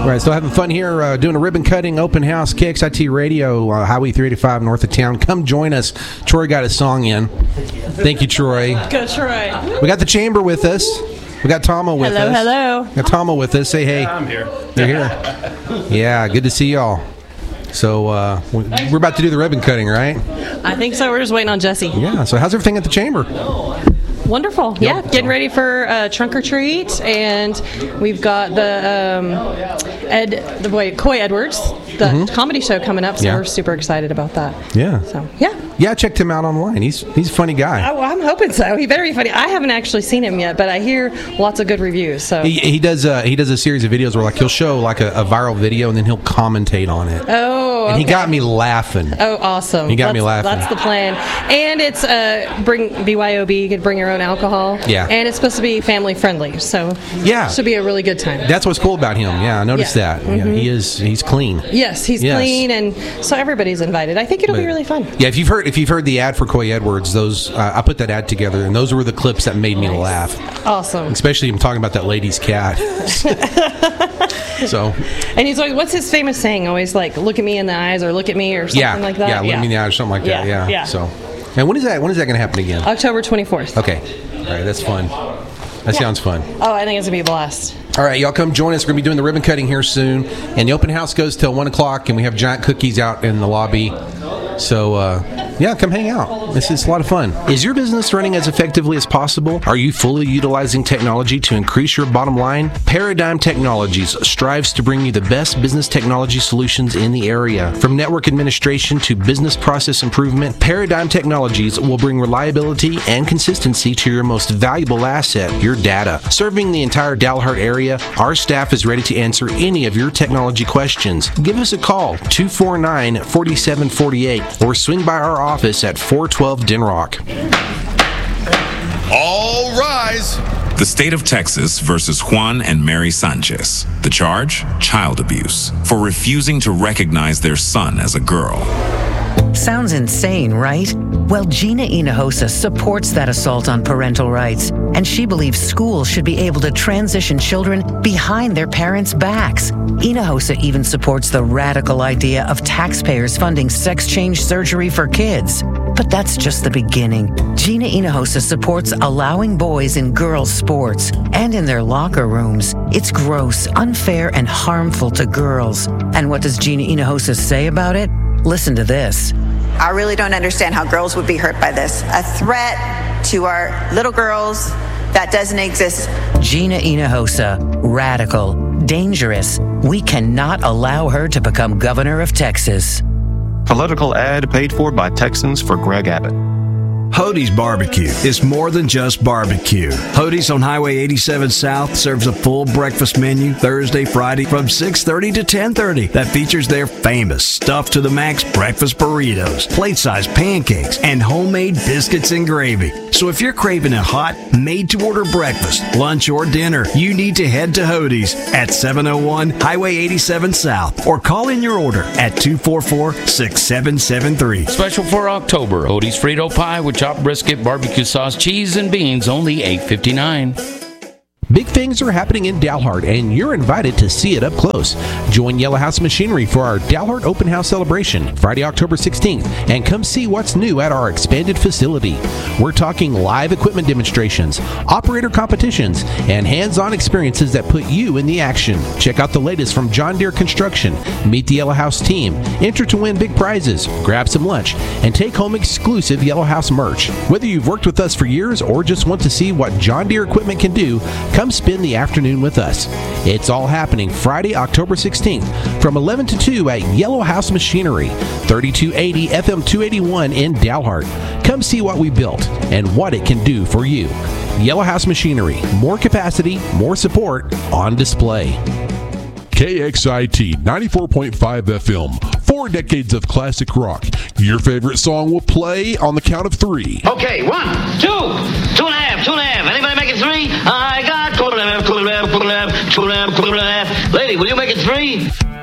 All right, still having fun here, doing a ribbon cutting open house, KXIT Radio, Highway 385 north of town. Come join us. Troy got his song in. Thank you, Troy. Go, Troy. We got the chamber with us. We got Tomo with us. Hello. Got Tomo with us. Say hey. Yeah, I'm here. They're here. Yeah, good to see y'all. So we're about to do the ribbon cutting, right? I think so. We're just waiting on Jesse. Yeah. So how's everything at the chamber? Wonderful. Yeah, getting ready for trunk or treat, and we've got the Coy Edwards, the comedy show coming up. So we're super excited about that. Yeah. So yeah. Yeah, I checked him out online. He's a funny guy. Oh, I'm hoping so. He better be funny. I haven't actually seen him yet, but I hear lots of good reviews. So he does a series of videos where he'll show a viral video and then he'll commentate on it. Oh, and he got me laughing. Oh, awesome! He got me laughing. That's the plan. And it's bring BYOB. You could bring your own alcohol. Yeah. And it's supposed to be family friendly, so yeah, should be a really good time. That's what's cool about him. Yeah, I noticed that. Yeah, he's clean. Yes, he's clean, and so everybody's invited. I think it'll be really fun. Yeah, if you've heard the ad for Coy Edwards, those I put that ad together, and those were the clips that made me laugh. Awesome. Especially him talking about that lady's cat. So. And he's like, what's his famous saying? Always like, look at me in the eyes, or look at me, or something like that. Yeah, look me in the eyes, or something like that. Yeah. So. And when is that going to happen again? October 24th. Okay. All right, that's fun. That sounds fun. Oh, I think it's going to be a blast. All right, y'all come join us. We're going to be doing the ribbon cutting here soon. And the open house goes till 1 o'clock, and we have giant cookies out in the lobby. So, come hang out. This is a lot of fun. Is your business running as effectively as possible? Are you fully utilizing technology to increase your bottom line? Paradigm Technologies strives to bring you the best business technology solutions in the area. From network administration to business process improvement, Paradigm Technologies will bring reliability and consistency to your most valuable asset, your data. Serving the entire Dalhart area, our staff is ready to answer any of your technology questions. Give us a call, 249-4748. Or swing by our office at 412 Denrock. All rise. The state of Texas versus Juan and Mary Sanchez. The charge? Child abuse for refusing to recognize their son as a girl. Sounds insane, right? Well, Gina Hinojosa supports that assault on parental rights, and she believes schools should be able to transition children behind their parents' backs. Hinojosa even supports the radical idea of taxpayers funding sex change surgery for kids. But that's just the beginning. Gina Hinojosa supports allowing boys in girls' sports and in their locker rooms. It's gross, unfair, and harmful to girls. And what does Gina Hinojosa say about it? Listen to this. I really don't understand how girls would be hurt by this. A threat to our little girls that doesn't exist. Gina Hinojosa, radical, dangerous. We cannot allow her to become governor of Texas. Political ad paid for by Texans for Greg Abbott. Hody's Barbecue is more than just barbecue. Hody's on Highway 87 South serves a full breakfast menu Thursday, Friday from 6:30 to 10:30 that features their famous stuffed to the max breakfast burritos, plate-sized pancakes, and homemade biscuits and gravy. So if you're craving a hot, made-to-order breakfast, lunch, or dinner, you need to head to Hody's at 701 Highway 87 South or call in your order at 244-6773. Special for October, Hody's Frito Pie with chopped brisket, barbecue sauce, cheese, and beans, only $8.59. Big things are happening in Dalhart, and you're invited to see it up close. Join Yellow House Machinery for our Dalhart Open House celebration, Friday, October 16th, and come see what's new at our expanded facility. We're talking live equipment demonstrations, operator competitions, and hands-on experiences that put you in the action. Check out the latest from John Deere Construction, meet the Yellow House team, enter to win big prizes, grab some lunch, and take home exclusive Yellow House merch. Whether you've worked with us for years or just want to see what John Deere equipment can do, come spend the afternoon with us. It's all happening Friday, October 16th from 11 to 2 at Yellow House Machinery, 3280 FM 281 in Dalhart. Come see what we built and what it can do for you. Yellow House Machinery, more capacity, more support on display. KXIT 94.5 FM, 4 decades of classic rock. Your favorite song will play on the count of 3. Okay, 1, 2, 2.5, 2.5. Anybody make it 3? I got 2.5. Lady, will you make it 3?